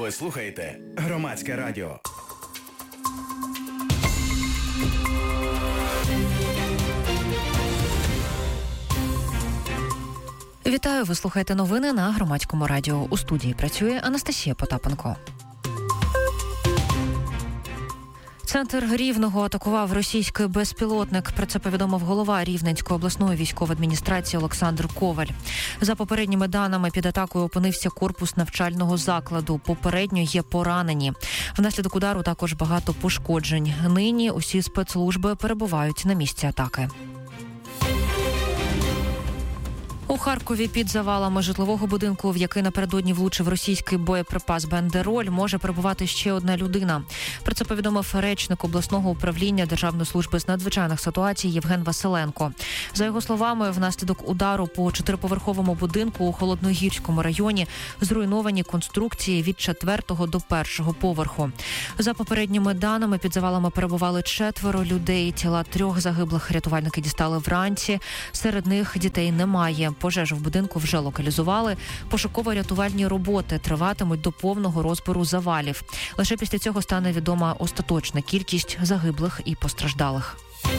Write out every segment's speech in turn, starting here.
Ви слухаєте Громадське радіо. Вітаю, ви слухаєте новини на Громадському радіо. У студії працює Анастасія Потапенко. Центр Рівного атакував російський безпілотник. Про це повідомив голова Рівненської обласної військової адміністрації Олександр Коваль. За попередніми даними, під атакою опинився корпус навчального закладу. Попередньо є поранені. Внаслідок удару також багато пошкоджень. Нині усі спецслужби перебувають на місці атаки. У Харкові під завалами житлового будинку, в який напередодні влучив російський боєприпас «Бандероль», може перебувати ще одна людина. Про це повідомив речник обласного управління Державної служби з надзвичайних ситуацій Євген Василенко. За його словами, внаслідок удару по 4-поверховому будинку у Холодногірському районі зруйновані конструкції від 4-го до 1-го поверху. За попередніми даними, під завалами перебували 4 людей. Тіла 3 загиблих рятувальники дістали вранці. Серед них дітей немає. Пожежу в будинку вже локалізували. Пошуково-рятувальні роботи триватимуть до повного розбору завалів. Лише після цього стане відома остаточна кількість загиблих і постраждалих.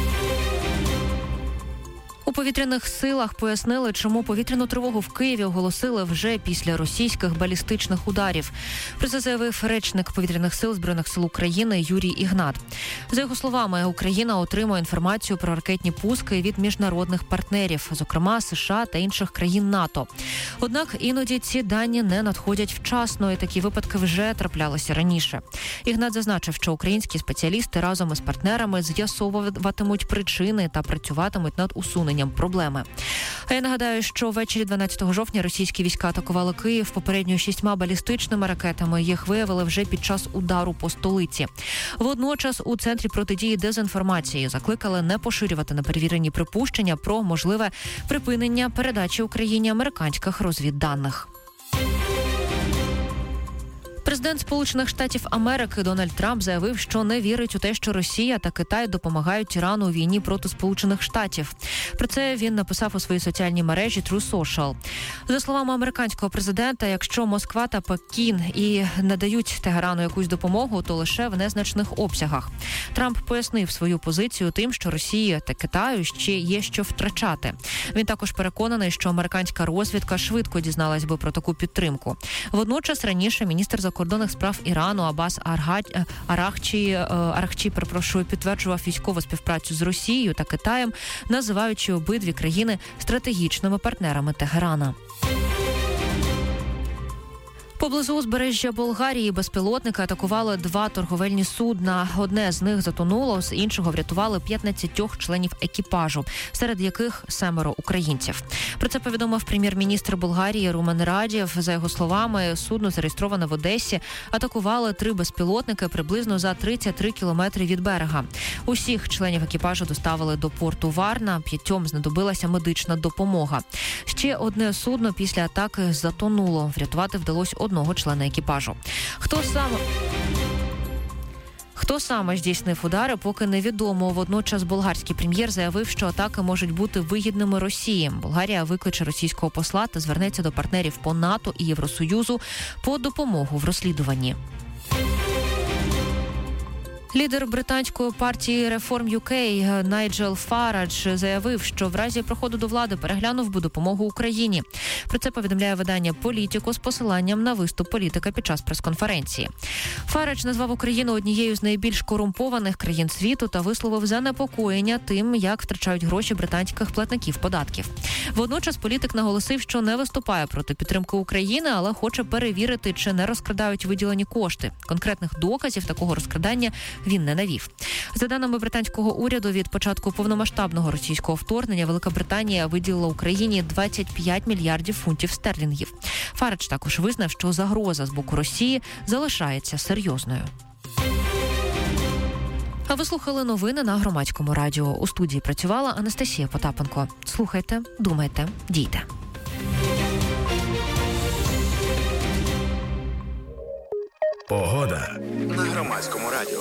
У повітряних силах пояснили, чому повітряну тривогу в Києві оголосили вже після російських балістичних ударів. Про це заявив речник повітряних сил Збройних сил України Юрій Ігнат. За його словами, Україна отримує інформацію про ракетні пуски від міжнародних партнерів, зокрема США та інших країн НАТО. Однак іноді ці дані не надходять вчасно, і такі випадки вже траплялися раніше. Ігнат зазначив, що українські спеціалісти разом із партнерами з'ясовуватимуть причини та працюватимуть над усуненням проблеми. А я нагадаю, що ввечері 12 жовтня російські війська атакували Київ попередньо 6 балістичними ракетами. Їх виявили вже під час удару по столиці. Водночас у Центрі протидії дезінформації закликали не поширювати неперевірені припущення про можливе припинення передачі Україні американських розвідданих. Президент Сполучених Штатів Америки Дональд Трамп заявив, що не вірить у те, що Росія та Китай допомагають Ірану у війні проти Сполучених Штатів. Про це він написав у своїй соціальній мережі True Social. За словами американського президента, якщо Москва та Пекін і надають Тегерану якусь допомогу, то лише в незначних обсягах. Трамп пояснив свою позицію тим, що Росії та Китаю ще є що втрачати. Він також переконаний, що американська розвідка швидко дізналась би про таку підтримку. Водночас раніше міністр закордонних справ Ірану Аббас Арахчі підтверджував військову співпрацю з Росією та Китаєм, називаючи обидві країни стратегічними партнерами Тегерана. Поблизу узбережжя Болгарії безпілотники атакували 2 торговельні судна. Одне з них затонуло, з іншого врятували 15 членів екіпажу, серед яких 7 українців. Про це повідомив прем'єр-міністр Болгарії Румен Радєв. За його словами, судно, зареєстроване в Одесі, атакували 3 безпілотники приблизно за 33 кілометри від берега. Усіх членів екіпажу доставили до порту Варна, 5 знадобилася медична допомога. Ще одне судно після атаки затонуло. Врятувати вдалося 1 члена екіпажу. Хто саме здійснив удари, поки невідомо. Водночас болгарський прем'єр заявив, що атаки можуть бути вигідними Росії. Болгарія викличе російського посла та звернеться до партнерів по НАТО і Євросоюзу по допомогу в розслідуванні. Лідер британської партії Reform UK Найджел Фарадж заявив, що в разі приходу до влади переглянув би допомогу Україні. Про це повідомляє видання «Політіко» з посиланням на виступ політика під час прес-конференції. Фарадж назвав Україну однією з найбільш корумпованих країн світу та висловив занепокоєння тим, як втрачають гроші британських платників податків. Водночас політик наголосив, що не виступає проти підтримки України, але хоче перевірити, чи не розкрадають виділені кошти. Конкретних доказів такого розкрадання він не навів. За даними британського уряду, від початку повномасштабного російського вторгнення Велика Британія виділила Україні 25 мільярдів фунтів стерлінгів. Фарадж також визнав, що загроза з боку Росії залишається серйозною. А ви слухали новини на Громадському радіо. У студії працювала Анастасія Потапенко. Слухайте, думайте, дійте. Погода на Громадському радіо.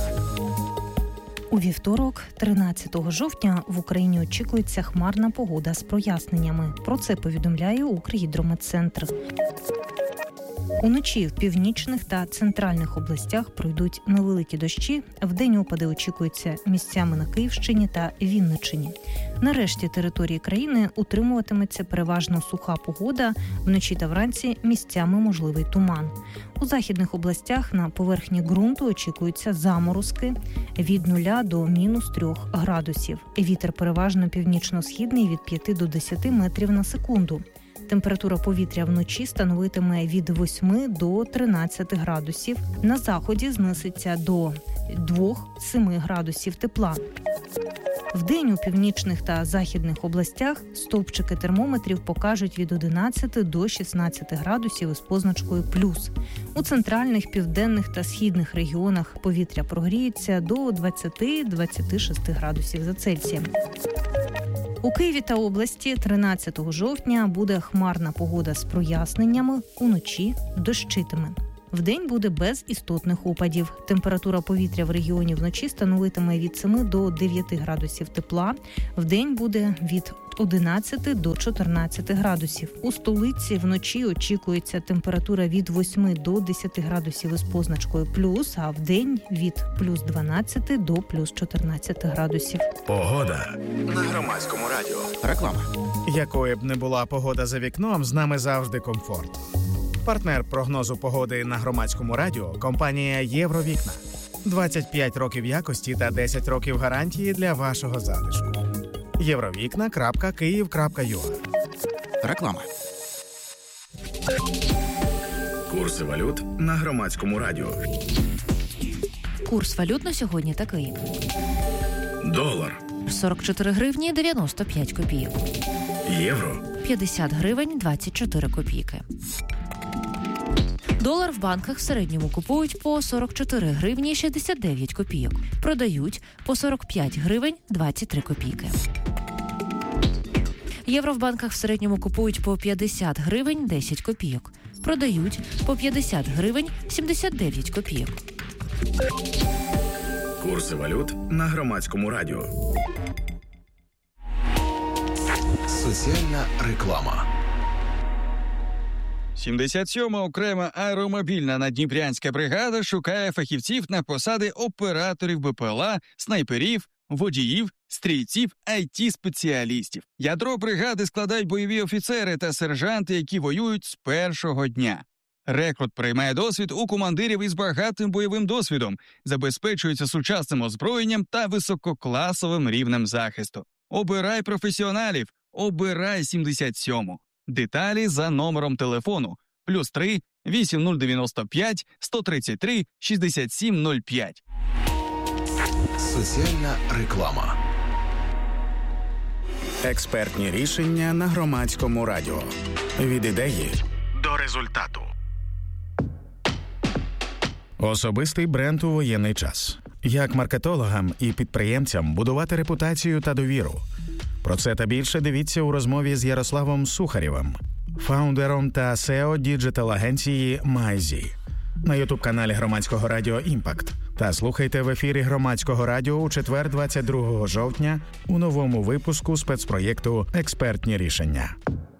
У вівторок, 13 жовтня, в Україні очікується хмарна погода з проясненнями. Про це повідомляє Укргідрометцентр. Уночі в північних та центральних областях пройдуть невеликі дощі. Вдень опади очікуються місцями на Київщині та Вінниччині. На решті території країни утримуватиметься переважно суха погода. Вночі та вранці місцями можливий туман. У західних областях на поверхні ґрунту очікуються заморозки від 0 до мінус 3 градусів. Вітер переважно північно-східний від 5 до 10 метрів на секунду. Температура повітря вночі становитиме від 8 до 13 градусів. На заході знизиться до 2-7 градусів тепла. Вдень у північних та західних областях стовпчики термометрів покажуть від 11 до 16 градусів із позначкою плюс. У центральних, південних та східних регіонах повітря прогріється до 20-26 градусів за Цельсієм. У Києві та області 13 жовтня буде хмарна погода з проясненнями, уночі дощитиме. Вдень буде без істотних опадів. Температура повітря в регіоні вночі становитиме від 7 до 9 градусів тепла. Вдень буде від 11 до 14 градусів. У столиці вночі очікується температура від 8 до 10 градусів із позначкою плюс, а вдень від плюс 12 до плюс 14 градусів. Погода на Громадському радіо. Реклама. Якою б не була погода за вікном, з нами завжди комфорт. Партнер прогнозу погоди на Громадському радіо – компанія «Євровікна». 25 років якості та 10 років гарантії для вашого затишку. Євровікна.Київ.ua. Реклама. Курси валют на Громадському радіо. Курс валют на сьогодні такий. Долар. 44 гривні 95 копійок. Євро. 50 гривень 24 копійки. Долар в банках в середньому купують по 44 гривні 69 копійок. Продають по 45 гривень 23 копійки. Євро в банках в середньому купують по 50 гривень 10 копійок. Продають по 50 гривень 79 копійок. Курси валют на Громадському радіо. Соціальна реклама. 77-ма окрема аеромобільна наддніпрянська бригада шукає фахівців на посади операторів БПЛА, снайперів, водіїв, стрільців, IT-спеціалістів. Ядро бригади складають бойові офіцери та сержанти, які воюють з першого дня. Рекрут приймає досвід у командирів із багатим бойовим досвідом, забезпечується сучасним озброєнням та висококласовим рівнем захисту. Обирай професіоналів, обирай 77-му. Деталі за номером телефону +3 8095 133 6705. Соціальна реклама. Експертні рішення на Громадському радіо. Від ідеї до результату. Особистий бренд у воєнний час. Як маркетологам і підприємцям будувати репутацію та довіру. Про це та більше дивіться у розмові з Ярославом Сухарєвим, фаундером та SEO діджитал-агенції MyZ. На ютуб-каналі Громадського радіо «Імпакт». Та слухайте в ефірі Громадського радіо у четвер 22 жовтня у новому випуску спецпроєкту «Експертні рішення».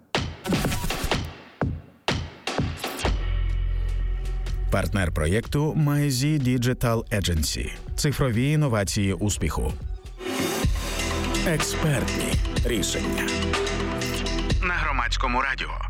Партнер проєкту MyZ Digital Agency. Цифрові інновації успіху. Експертні рішення на Громадському радіо.